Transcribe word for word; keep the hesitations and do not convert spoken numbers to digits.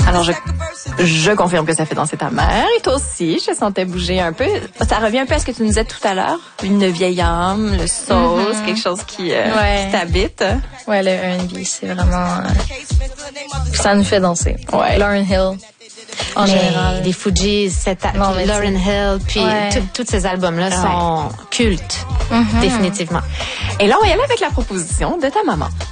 Alors, je, je confirme que ça fait danser ta mère. Et toi aussi, je te sentais bouger un peu. Ça revient un peu à ce que tu nous disais tout à l'heure. Une vieille âme, le soul, mm-hmm. quelque chose qui, euh, ouais. qui t'habite. Ouais, le R and B, c'est vraiment... Euh, ça nous fait danser. Ouais. Lauryn Hill. En mais général. Les Fugees, cette, non, puis Lauryn Hill, puis ouais. tous ces albums-là ouais. sont cultes, mm-hmm. définitivement. Et là, on va y aller avec la proposition de ta maman.